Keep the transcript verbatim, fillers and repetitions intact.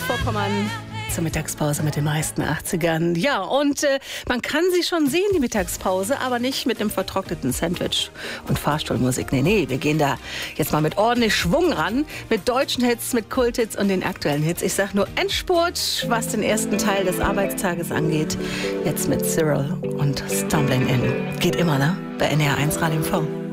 Vorpommern zur Mittagspause mit den meisten achtzigern. Ja, und äh, man kann sie schon sehen, die Mittagspause, aber nicht mit einem vertrockneten Sandwich und Fahrstuhlmusik. Nee, nee, wir gehen da jetzt mal mit ordentlich Schwung ran, mit deutschen Hits, mit Kulthits und den aktuellen Hits. Ich sag nur Endspurt, was den ersten Teil des Arbeitstages angeht. Jetzt mit Cyril und Stumbling In. Geht immer, ne? Bei N R eins Radio M V.